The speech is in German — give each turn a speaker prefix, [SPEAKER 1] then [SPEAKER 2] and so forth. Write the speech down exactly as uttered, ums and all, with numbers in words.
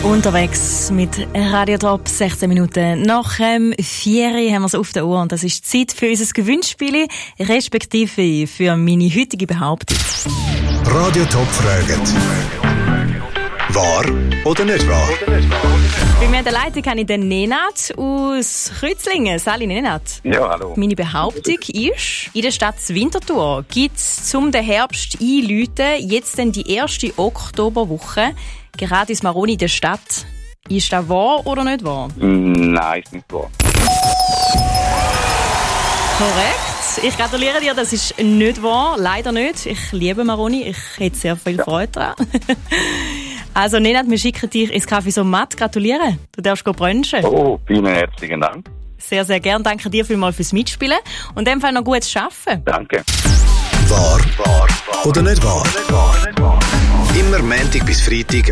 [SPEAKER 1] Unterwegs mit Radio Top, sechzehn Minuten nach dem vier haben wir es auf der Uhr und das ist Zeit für unser Gewinnspiel, respektive für meine heutige Behauptung.
[SPEAKER 2] Radio Top fragt. Wahr oder nicht wahr?
[SPEAKER 1] Bei mir in der Leitung habe ich den Nenad aus Kreuzlingen. Sali Nenad.
[SPEAKER 3] Ja, hallo.
[SPEAKER 1] Meine Behauptung ist, in der Stadt Winterthur gibt es zum den Herbst einläuten jetzt dann die erste Oktoberwoche gerade ins Maroni der Stadt. Ist das wahr oder nicht wahr?
[SPEAKER 3] Nein, ist nicht wahr.
[SPEAKER 1] Korrekt. Ich gratuliere dir, das ist nicht wahr. Leider nicht. Ich liebe Maroni. Ich hätte sehr viel Freude daran. Also, Nenad, wir schicken dich ins Café so matt. Gratulieren. Du darfst brunchen.
[SPEAKER 3] Oh, vielen herzlichen Dank.
[SPEAKER 1] Sehr, sehr gern. Danke dir vielmals fürs Mitspielen. Und in dem Fall noch gutes Schaffen.
[SPEAKER 3] Danke.
[SPEAKER 2] Wahr, wahr, wahr oder nicht wahr? Immer Montag bis Freitag